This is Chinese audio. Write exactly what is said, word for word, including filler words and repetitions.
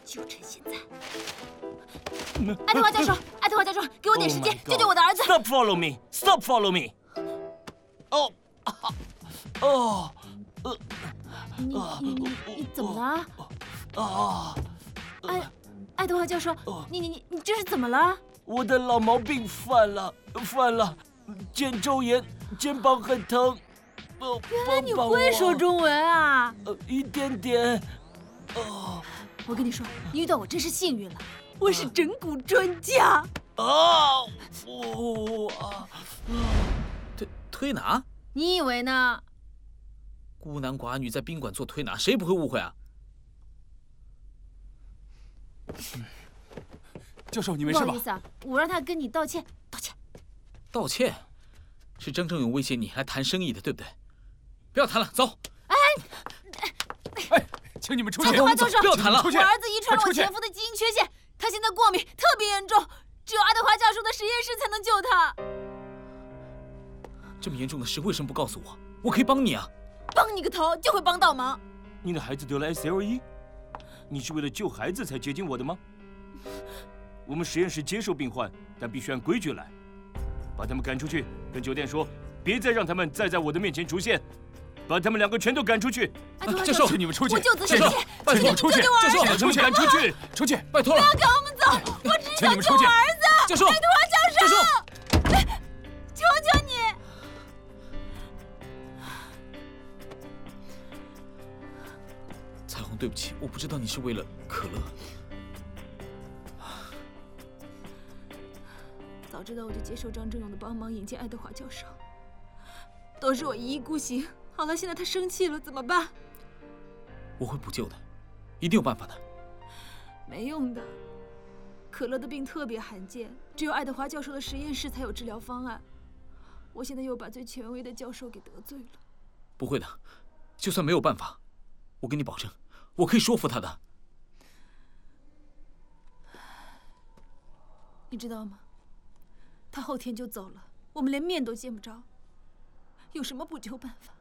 就趁现在。爱德华教授，爱德华教授，给我点时间，救救我的儿子 ！Stop follow me! Stop follow me! 哦，哦，呃， 你你你你怎么了？ 啊！ 爱爱德华教授，你你你你这是怎么了？ 我的老毛病犯了，犯了，肩周炎，肩膀很疼。哦， 原来你会说中文啊？ 呃，一点点。哦， 我跟你说，你遇到我真是幸运了，我是整骨专家。 啊！我啊！ 推推拿？ 你以为呢？ 孤男寡女在宾馆做推拿，谁不会误会啊？ 教授，你没事吧？ 不好意思啊，我让他跟你道歉，道歉。 道歉？是张正勇威胁你来谈生意的，对不对？不要谈了，走。 哎哎，请你们出去。 爱德华教授， 不要谈了。 我儿子遗传了我前夫的基因缺陷，他现在过敏特别严重，只有爱德华教授的实验室才能救他。 这么严重的事为什么不告诉我？我可以帮你啊。 帮你个头，就会帮倒忙。 你的孩子得了 S L E， 你是为了救孩子才接近我的吗？我们实验室接受病患，但必须按规矩来。把他们赶出去，跟酒店说，别再让他们再在我的面前出现。把他们两个全都赶出去。 教授， 请你们出去。 我就此教授， 拜托出去。 教授， 出去，赶出去，出去。 拜托了。 不要赶我们走，我只想救我儿子。 教授， 爱德华教授， 教授， 求求你。 彩虹，对不起，我不知道你是为了可乐。 早知道我就接受张正勇的帮忙，引荐爱德华教授。都是我一意孤行。好了，现在他生气了，怎么办？ 我会补救的，一定有办法的。 没用的，可乐的病特别罕见，只有爱德华教授的实验室才有治疗方案。我现在又把最权威的教授给得罪了。 不会的，就算没有办法，我跟你保证，我可以说服他的。 你知道吗？他后天就走了，我们连面都见不着。有什么补救办法？